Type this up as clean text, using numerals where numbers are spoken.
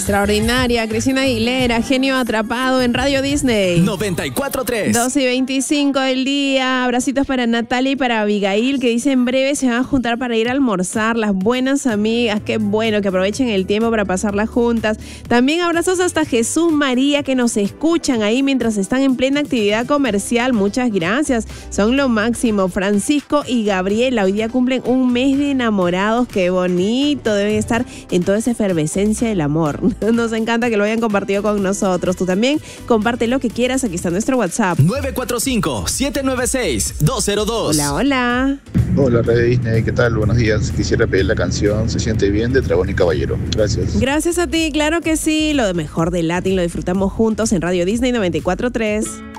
Extraordinaria, Cristina Aguilera, Genio Atrapado en Radio Disney. 94.3. 12:25 del día. Abracitos para Natalia y para Abigail, que dice en breve se van a juntar para ir a almorzar. Las buenas amigas, qué bueno que aprovechen el tiempo para pasarlas juntas. También abrazos hasta Jesús María, que nos escuchan ahí mientras están en plena actividad comercial. Muchas gracias, son lo máximo. Francisco y Gabriela hoy día cumplen un mes de enamorados. Qué bonito, deben estar en toda esa efervescencia del amor. Nos encanta que lo hayan compartido con nosotros. Tú también comparte lo que quieras. Aquí está nuestro WhatsApp 945-796-202. Hola, hola. Hola, Radio Disney, ¿qué tal? Buenos días. Quisiera pedir la canción Se siente bien de Dragón y Caballero. Gracias. Gracias a ti, claro que sí. Lo de mejor de Latin lo disfrutamos juntos en Radio Disney 94.3.